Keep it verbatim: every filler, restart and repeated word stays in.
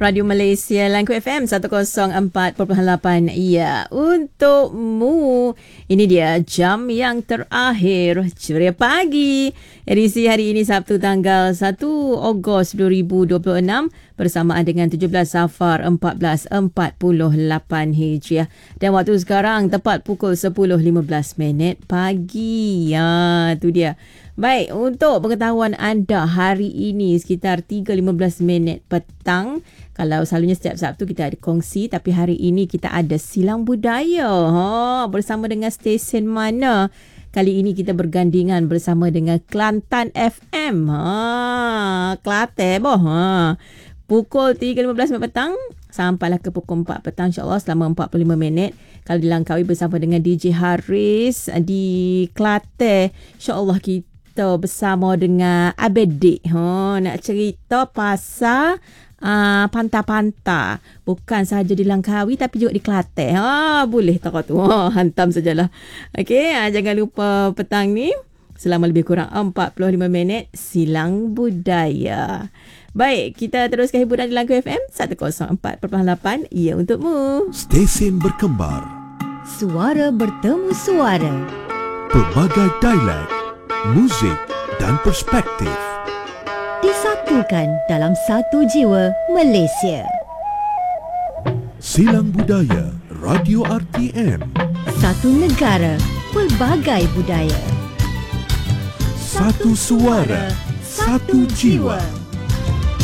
Radio Malaysia Langku F M seratus empat perpuluhan lapan. Ya, untukmu. Ini dia jam yang terakhir Ceria Pagi. Edisi hari ini Sabtu tanggal satu Ogos dua ribu dua puluh enam bersamaan dengan tujuh belas Safar empat belas empat puluh lapan Hijriah. Dan waktu sekarang tepat pukul sepuluh lima belas minit pagi. Ya, tu dia. Baik, untuk pengetahuan anda hari ini sekitar tiga lima belas minit petang. Kalau selalunya setiap Sabtu kita ada kongsi, tapi hari ini kita ada Silang Budaya. Ha, bersama dengan stesen mana? Kali ini kita bergandingan bersama dengan Kelantan F M. Ha, Kelantan boh. Ha. Pukul tiga lima belas minit petang sampailah ke pukul empat petang, insya-Allah selama empat puluh lima minit. Kalau dilangkaui bersama dengan D J Haris di Kelantan, insya-Allah kita kita bersama dengan Abedik. Ha, nak cerita pasal uh, panta-panta. Bukan sahaja di Langkawi tapi juga di Kelantan. Ha, boleh tak tu. Ha, hantam sajalah. Okey, uh, jangan lupa petang ni selama lebih kurang empat puluh lima minit Silang Budaya. Baik, kita teruskan hiburan di Langku F M seratus empat perpuluhan lapan. Ya, untukmu. Stesen berkembar. Suara bertemu suara. Pelbagai dialek, muzik dan perspektif disatukan dalam satu jiwa Malaysia. Silang Budaya Radio R T M. Satu negara, pelbagai budaya. Satu suara, satu jiwa.